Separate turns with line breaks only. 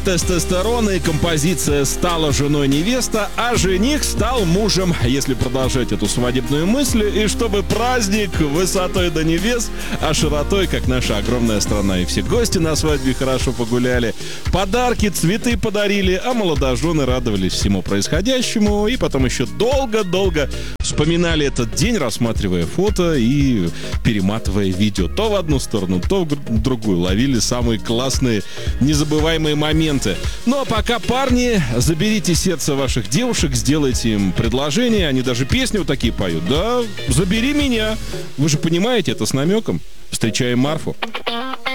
Тестостерон и композиция «Стала женой невеста», а жених стал мужем, если продолжать эту свадебную мысль, и чтобы праздник высотой до небес, а широтой, как наша огромная страна, и все гости на свадьбе хорошо погуляли, подарки, цветы подарили, а молодожены радовались всему происходящему, и потом еще долго-долго вспоминали этот день, рассматривая фото и перематывая видео то в одну сторону, то в другую, ловили самые классные, незабываемые моменты. Ну а пока, парни, заберите сердце ваших девушек, сделайте им предложение, они даже песни вот такие поют. Да, забери меня. Вы же понимаете, это с намеком. Встречаем Марфу.